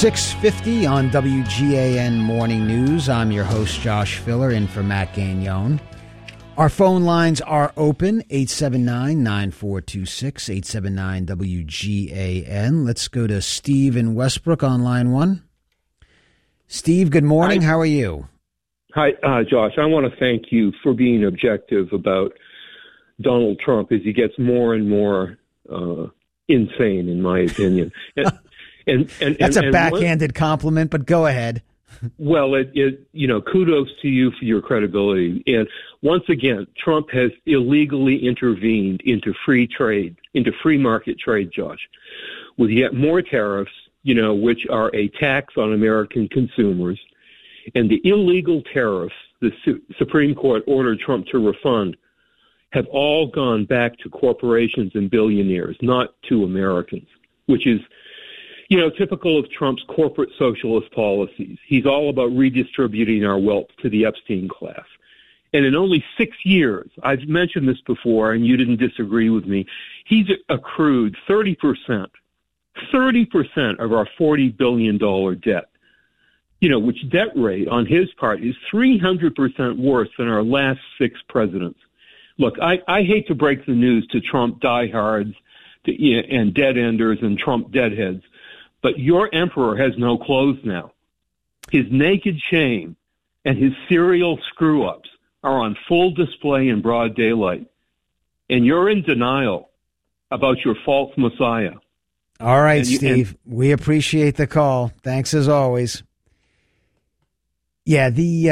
6:50 on WGAN Morning News. I'm your host, Josh Filler, in for Matt Gagnon. Our phone lines are open, 879-9426, 879-WGAN. Let's go to Steve in Westbrook on line one. Steve, good morning. Hi. How are you? Hi, Josh. I want to thank you for being objective about Donald Trump as he gets more and more insane, in my opinion. And That's a backhanded compliment, but go ahead. Well, kudos to you for your credibility. And once again, Trump has illegally intervened into free trade, into free market trade, Josh, with yet more tariffs, which are a tax on American consumers. And the illegal tariffs the Supreme Court ordered Trump to refund have all gone back to corporations and billionaires, not to Americans, which is typical of Trump's corporate socialist policies. He's all about redistributing our wealth to the Epstein class. And in only 6 years, I've mentioned this before, and you didn't disagree with me, he's accrued 30% of our $40 billion debt, which debt rate on his part is 300% worse than our last 6 presidents. Look, I hate to break the news to Trump diehards and dead-enders and Trump deadheads, but your emperor has no clothes now. His naked shame and his serial screw-ups are on full display in broad daylight. And you're in denial about your false messiah. All right, Steve. We appreciate the call. Thanks as always. Yeah, the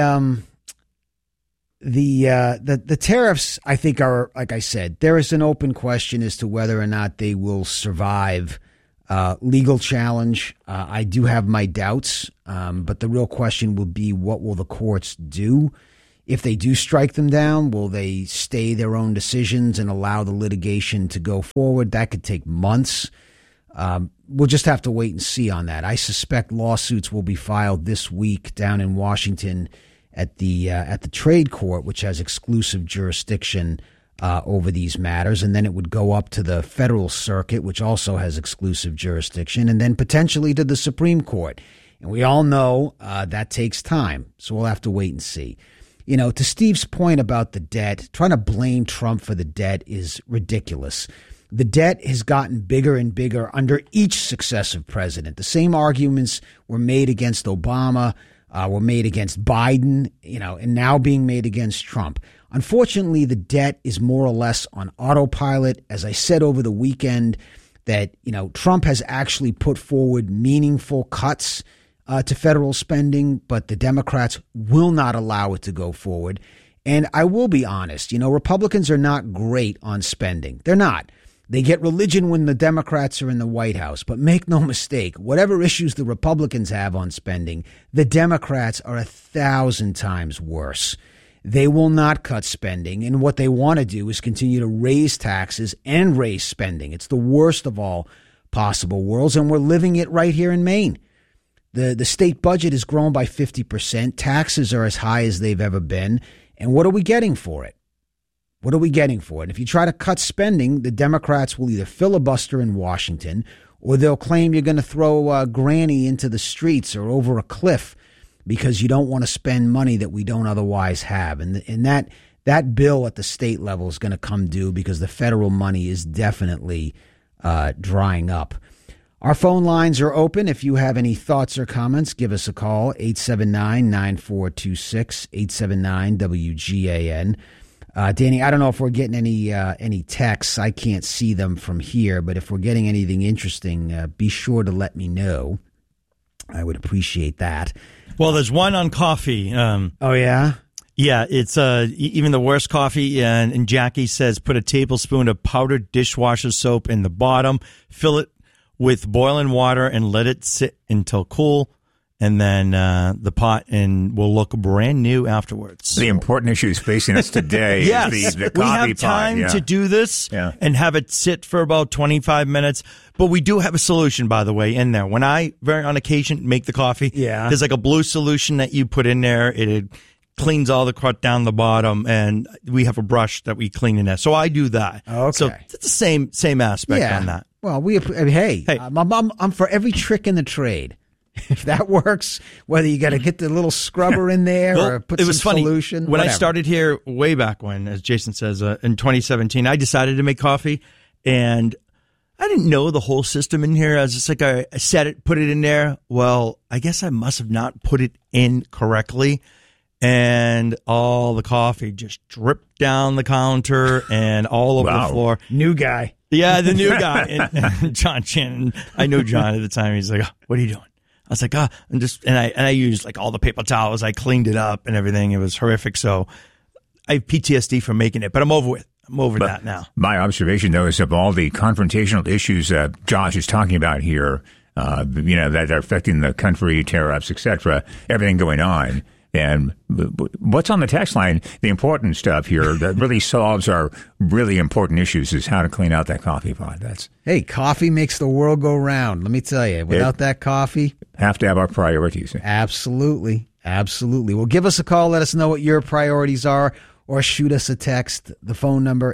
tariffs, I think, are, like I said, there is an open question as to whether or not they will survive legal challenge. I do have my doubts, but the real question will be, what will the courts do? If they do strike them down, will they stay their own decisions and allow the litigation to go forward? That could take months. We'll just have to wait and see on that. I suspect lawsuits will be filed this week down in Washington at the trade court, which has exclusive jurisdiction over these matters, and then it would go up to the federal circuit, which also has exclusive jurisdiction, and then potentially to the Supreme Court. And we all know that takes time, so we'll have to wait and see. To Steve's point about the debt, trying to blame Trump for the debt is ridiculous. The debt has gotten bigger and bigger under each successive president. The same arguments were made against Obama, were made against Biden, and now being made against Trump. Unfortunately, the debt is more or less on autopilot. As I said over the weekend, that Trump has actually put forward meaningful cuts to federal spending, but the Democrats will not allow it to go forward. And I will be honest, Republicans are not great on spending. They're not. They get religion when the Democrats are in the White House. But make no mistake, whatever issues the Republicans have on spending, the Democrats are 1,000 times worse. They will not cut spending, and what they want to do is continue to raise taxes and raise spending. It's the worst of all possible worlds, and we're living it right here in Maine. The state budget has grown by 50%. Taxes are as high as they've ever been. And what are we getting for it? What are we getting for it? And if you try to cut spending, the Democrats will either filibuster in Washington, or they'll claim you're going to throw Granny into the streets or over a cliff because you don't want to spend money that we don't otherwise have. And that bill at the state level is going to come due because the federal money is definitely drying up. Our phone lines are open. If you have any thoughts or comments, give us a call, 879-9426, 879-WGAN. Danny, I don't know if we're getting any texts. I can't see them from here, but if we're getting anything interesting, be sure to let me know. I would appreciate that. Well, there's one on coffee. Oh, yeah? Yeah, it's even the worst coffee. And Jackie says, put a tablespoon of powdered dishwasher soap in the bottom, fill it with boiling water, and let it sit until cool. And then the pot and will look brand new afterwards. The important issues facing us today yes, is the coffee we have time pot, to do this and have it sit for about 25 minutes. But we do have a solution, by the way, in there. When I, on occasion, make the coffee, there's like a blue solution that you put in there. It cleans all the crud down the bottom, and we have a brush that we clean in there. So I do that. Okay. So it's the same aspect on that. Well, I'm for every trick in the trade. If that works, whether you got to get the little scrubber in there or put some solution. When I started here way back when, as Jason says, in 2017, I decided to make coffee, and I didn't know the whole system in here. I was just like, I set it, put it in there. Well, I guess I must have not put it in correctly, and all the coffee just dripped down the counter and all over the floor. New guy. Yeah, the new guy. And John Shannon, I knew John at the time. He's like, what are you doing? I was like, and I used like all the paper towels. I cleaned it up and everything. It was horrific. So I have PTSD from making it, but I'm over it. I'm over that now. My observation, though, is of all the confrontational issues Josh is talking about here, that are affecting the country, tariffs, etc., everything going on. And what's on the text line, the important stuff here that really solves our really important issues is how to clean out that coffee pot. Hey, coffee makes the world go round. Let me tell you, without that coffee. Have to have our priorities. Absolutely. Absolutely. Well, give us a call. Let us know what your priorities are, or shoot us a text. The phone number,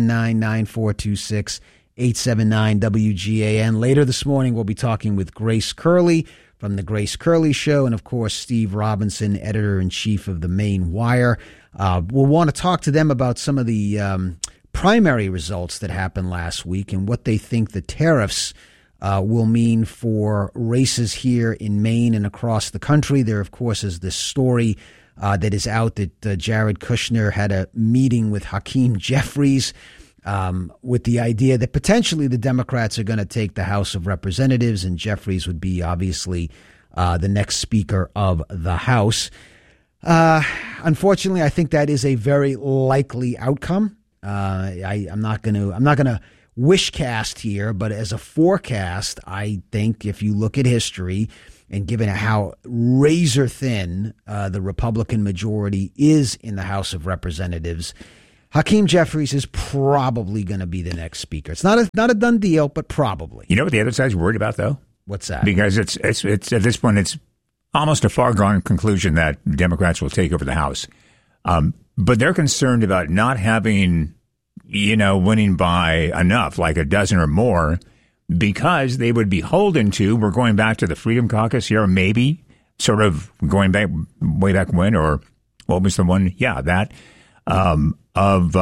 879-9426, 879-WGAN. Later this morning, we'll be talking with Grace Curley from The Grace Curley Show, and, of course, Steve Robinson, editor-in-chief of the Maine Wire. We'll want to talk to them about some of the primary results that happened last week and what they think the tariffs will mean for races here in Maine and across the country. There, of course, is this story that is out that Jared Kushner had a meeting with Hakeem Jeffries with the idea that potentially the Democrats are going to take the House of Representatives, and Jeffries would be obviously the next Speaker of the House. Unfortunately, I think that is a very likely outcome. I'm not going to wish cast here, but as a forecast, I think if you look at history and given how razor thin the Republican majority is in the House of Representatives, Hakeem Jeffries is probably going to be the next speaker. It's not a done deal, but probably. You know what the other side's worried about, though? What's that? Because it's at this point, it's almost a far-gone conclusion that Democrats will take over the House. But they're concerned about not having, winning by enough, like a dozen or more, because they would be beholden to, we're going back to the Freedom Caucus here, maybe, sort of going back way back when, or what was the one? Yeah, that. Of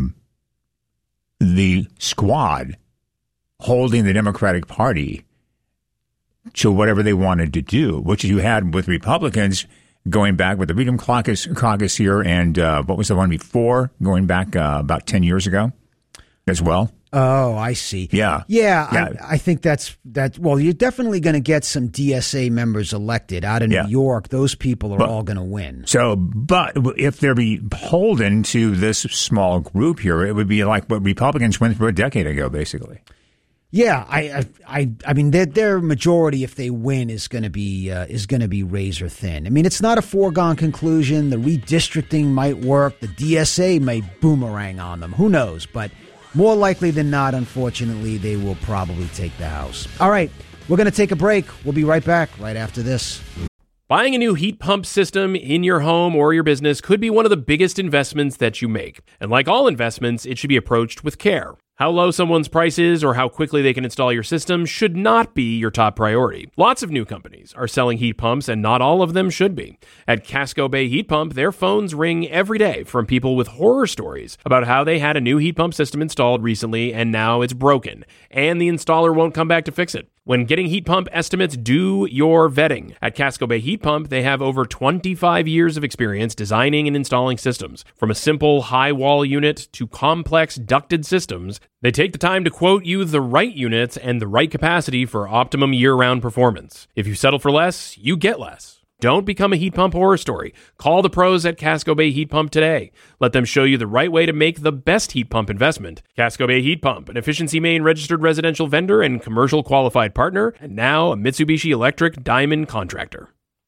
the squad holding the Democratic Party to whatever they wanted to do, which you had with Republicans going back with the Freedom Caucus here, and what was the one before, going back about 10 years ago as well. Oh, I see. Yeah. I think that's. Well, you're definitely going to get some DSA members elected out of New York. Those people are all going to win. So, but if they're beholden to this small group here, it would be like what Republicans went through a decade ago, basically. Yeah, I mean, their majority, if they win, is going to be razor thin. I mean, it's not a foregone conclusion. The redistricting might work. The DSA might boomerang on them. Who knows? But more likely than not, unfortunately, they will probably take the House. All right, we're going to take a break. We'll be right back right after this. Buying a new heat pump system in your home or your business could be one of the biggest investments that you make. And like all investments, it should be approached with care. How low someone's price is or how quickly they can install your system should not be your top priority. Lots of new companies are selling heat pumps, and not all of them should be. At Casco Bay Heat Pump, their phones ring every day from people with horror stories about how they had a new heat pump system installed recently and now it's broken, and the installer won't come back to fix it. When getting heat pump estimates, do your vetting. At Casco Bay Heat Pump, they have over 25 years of experience designing and installing systems. From a simple high-wall unit to complex ducted systems, they take the time to quote you the right units and the right capacity for optimum year-round performance. If you settle for less, you get less. Don't become a heat pump horror story. Call the pros at Casco Bay Heat Pump today. Let them show you the right way to make the best heat pump investment. Casco Bay Heat Pump, an Efficiency Maine registered residential vendor and commercial qualified partner, and now a Mitsubishi Electric Diamond contractor.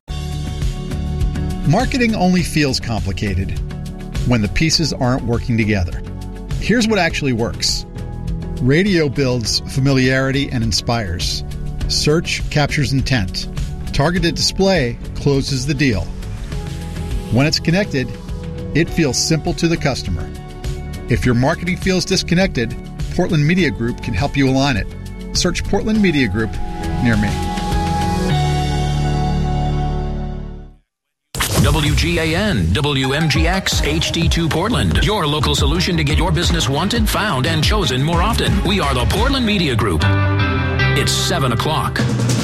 Marketing only feels complicated when the pieces aren't working together. Here's what actually works. Radio builds familiarity and inspires. Search captures intent. Targeted display closes the deal. When it's connected, it feels simple to the customer. If your marketing feels disconnected, Portland Media Group can help you align it. Search Portland Media Group near me. WGAN, WMGX, HD2 Portland. Your local solution to get your business wanted, found, and chosen more often. We are the Portland Media Group. It's 7 o'clock.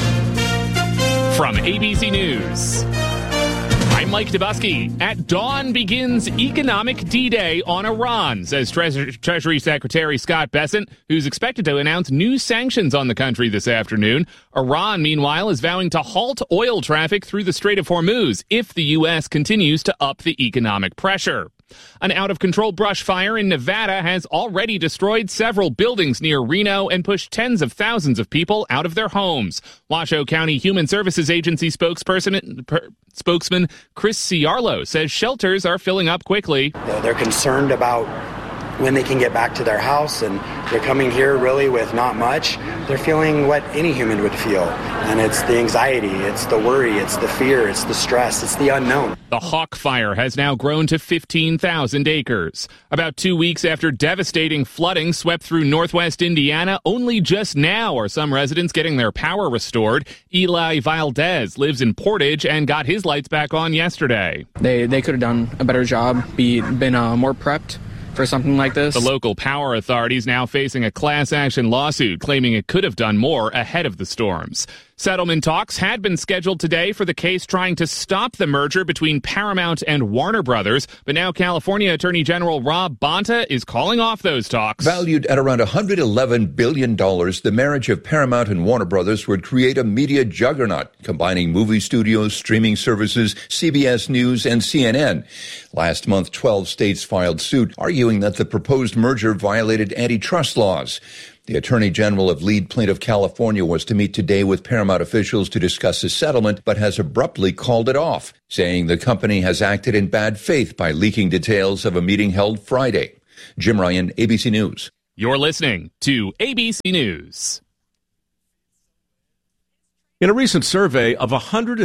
From ABC News, I'm Mike Dubusky. At dawn begins Economic D-Day on Iran, says Treasury Secretary Scott Bessent, who's expected to announce new sanctions on the country this afternoon. Iran, meanwhile, is vowing to halt oil traffic through the Strait of Hormuz if the U.S. continues to up the economic pressure. An out-of-control brush fire in Nevada has already destroyed several buildings near Reno and pushed tens of thousands of people out of their homes. Washoe County Human Services Agency spokesman Chris Ciarlo says shelters are filling up quickly. They're concerned about when they can get back to their house, and they're coming here really with not much. They're feeling what any human would feel, and it's the anxiety, it's the worry, it's the fear, it's the stress, it's the unknown. The Hawk Fire has now grown to 15,000 acres. About 2 weeks after devastating flooding swept through northwest Indiana, only just now are some residents getting their power restored. Eli Valdez lives in Portage and got his lights back on yesterday. They could have done a better job, been more prepped for something like this. The local power authority is now facing a class action lawsuit claiming it could have done more ahead of the storms. Settlement talks had been scheduled today for the case trying to stop the merger between Paramount and Warner Brothers, but now California Attorney General Rob Bonta is calling off those talks. Valued at around $111 billion, the marriage of Paramount and Warner Brothers would create a media juggernaut, combining movie studios, streaming services, CBS News, and CNN. Last month, 12 states filed suit, arguing that the proposed merger violated antitrust laws. The Attorney General of lead plaintiff California was to meet today with Paramount officials to discuss a settlement, but has abruptly called it off, saying the company has acted in bad faith by leaking details of a meeting held Friday. Jim Ryan, ABC News. You're listening to ABC News. In a recent survey of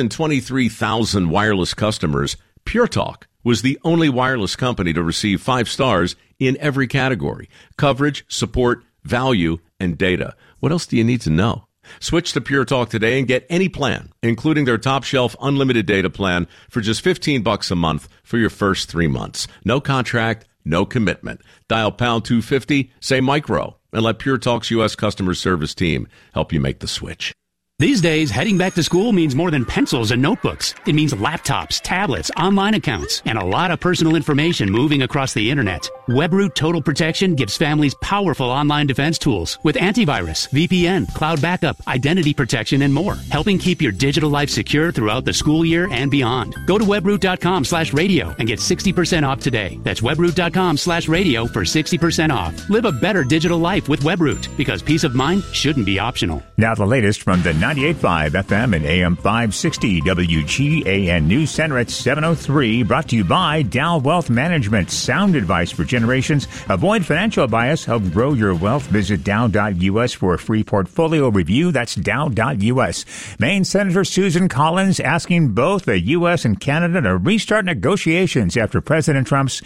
123,000 wireless customers, Pure Talk was the only wireless company to receive 5 stars in every category: coverage, support, value, and data. What else do you need to know? Switch to Pure Talk today and get any plan, including their top shelf unlimited data plan, for just $15 a month for your first 3 months. No contract, no commitment. Dial pound 250, say micro, and let Pure Talk's U.S. customer service team help you make the switch. These days, heading back to school means more than pencils and notebooks. It means laptops, tablets, online accounts, and a lot of personal information moving across the internet. WebRoot Total Protection gives families powerful online defense tools with antivirus, VPN, cloud backup, identity protection, and more, helping keep your digital life secure throughout the school year and beyond. Go to webroot.com/radio and get 60% off today. That's webroot.com/radio for 60% off. Live a better digital life with WebRoot, because peace of mind shouldn't be optional. Now the latest from the 98.5 FM and AM 560 WGAN News Center at 7:03, brought to you by Dow Wealth Management. Sound advice for generations. Avoid financial bias. Help grow your wealth. Visit Dow.us for a free portfolio review. That's Dow.us. Maine Senator Susan Collins asking both the U.S. and Canada to restart negotiations after President Trump's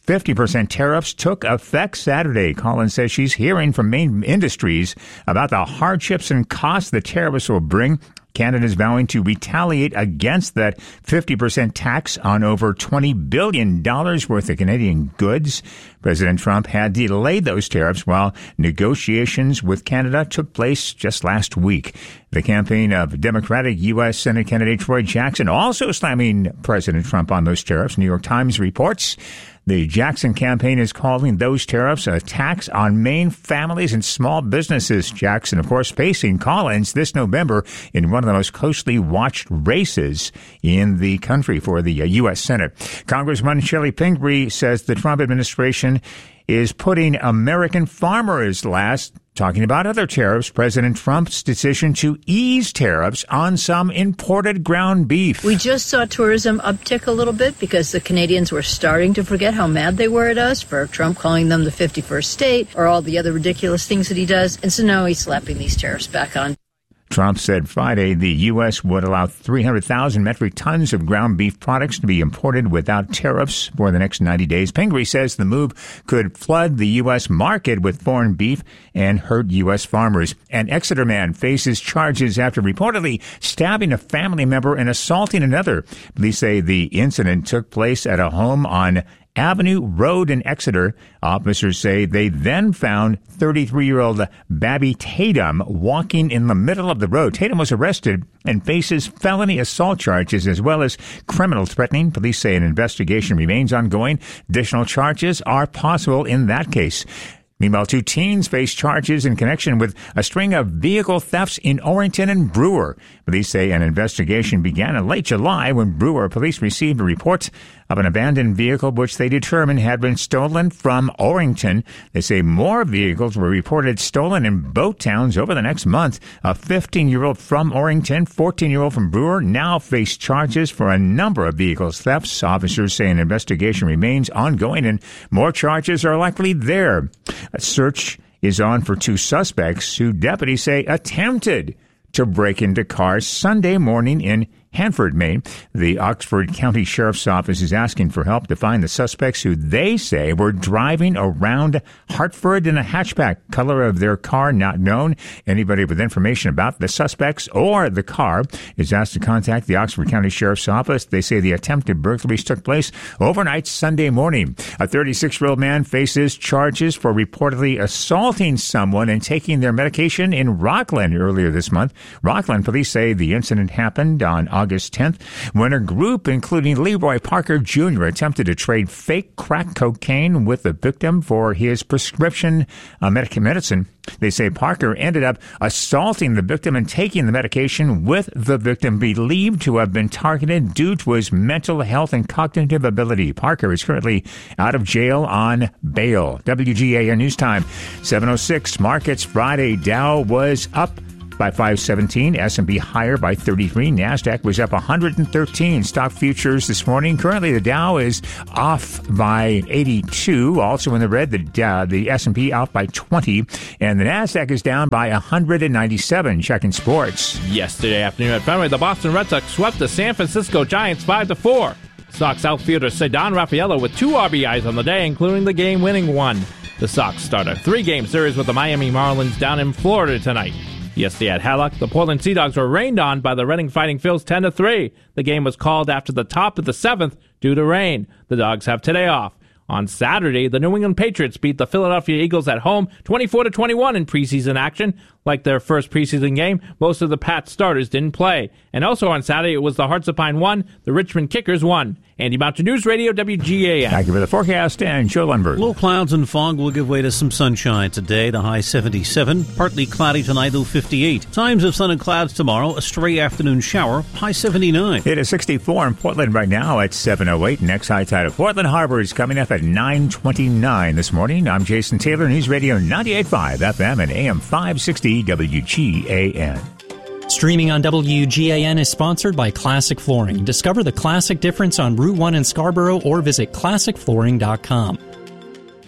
50% tariffs took effect Saturday. Collins says she's hearing from Maine industries about the hardships and costs the tariffs will bring. Canada is vowing to retaliate against that 50% tax on over $20 billion worth of Canadian goods. President Trump had delayed those tariffs while negotiations with Canada took place just last week. The campaign of Democratic U.S. Senate candidate Troy Jackson also slamming President Trump on those tariffs. New York Times reports the Jackson campaign is calling those tariffs a tax on Maine families and small businesses. Jackson, of course, facing Collins this November in one of the most closely watched races in the country for the U.S. Senate. Congressman Shelley Pingree says the Trump administration is putting American farmers last. Talking about other tariffs, President Trump's decision to ease tariffs on some imported ground beef. We just saw tourism uptick a little bit because the Canadians were starting to forget how mad they were at us for Trump calling them the 51st state or all the other ridiculous things that he does. And so now he's slapping these tariffs back on. Trump said Friday the U.S. would allow 300,000 metric tons of ground beef products to be imported without tariffs for the next 90 days. Pingree says the move could flood the U.S. market with foreign beef and hurt U.S. farmers. An Exeter man faces charges after reportedly stabbing a family member and assaulting another. Police say the incident took place at a home on Avenue Road in Exeter. Officers say they then found 33-year-old Babby Tatum walking in the middle of the road. Tatum was arrested and faces felony assault charges as well as criminal threatening. Police say an investigation remains ongoing. Additional charges are possible in that case. Meanwhile, 2 teens face charges in connection with a string of vehicle thefts in Orrington and Brewer. Police say an investigation began in late July when Brewer police received a report of an abandoned vehicle which they determined had been stolen from Orrington. They say more vehicles were reported stolen in both towns over the next month. A 15-year-old from Orrington, 14-year-old from Brewer now face charges for a number of vehicles thefts. Officers say an investigation remains ongoing and more charges are likely there. A search is on for 2 suspects who deputies say attempted to break into cars Sunday morning in Hanford, Maine. The Oxford County Sheriff's Office is asking for help to find the suspects who they say were driving around Hartford in a hatchback. Color of their car not known. Anybody with information about the suspects or the car is asked to contact the Oxford County Sheriff's Office. They say the attempted burglaries took place overnight Sunday morning. A 36-year-old man faces charges for reportedly assaulting someone and taking their medication in Rockland earlier this month. Rockland police say the incident happened on August 10th, when a group, including Leroy Parker Jr., attempted to trade fake crack cocaine with the victim for his prescription medicine. They say Parker ended up assaulting the victim and taking the medication with the victim, believed to have been targeted due to his mental health and cognitive ability. Parker is currently out of jail on bail. WGAN News Time, 7:06. Markets Friday. Dow was up by 517, S&P higher by 33, NASDAQ was up 113. Stock futures this morning. Currently, the Dow is off by 82. Also in the red, the S&P off by 20, and the NASDAQ is down by 197. Checking sports. Yesterday afternoon at Fenway, the Boston Red Sox swept the San Francisco Giants 5-4. Sox outfielder Ceddanne Rafaela with 2 RBIs on the day, including the game-winning one. The Sox start a 3-game series with the Miami Marlins down in Florida tonight. Yesterday at Hallock, the Portland Sea Dogs were rained on by the Reading Fighting Phils 10-3. The game was called after the top of the 7th due to rain. The Dogs have today off. On Saturday, the New England Patriots beat the Philadelphia Eagles at home 24-21 in preseason action. Like their first preseason game, most of the Pats starters didn't play. And also on Saturday, it was the Hearts of Pine won, the Richmond Kickers won. Andy Mountain News Radio, WGAN. Thank you for the forecast, and Joe Lundberg. Low clouds and fog will give way to some sunshine today. The high 77. Partly cloudy tonight, low 58. Times of sun and clouds tomorrow. A stray afternoon shower, high 79. It is 64 in Portland right now at 7:08. Next high tide of Portland Harbor is coming up at 9:29 this morning. I'm Jason Taylor, News Radio 98.5 FM and AM 560 WGAN. Streaming on WGAN is sponsored by Classic Flooring. Discover the classic difference on Route 1 in Scarborough or visit classicflooring.com.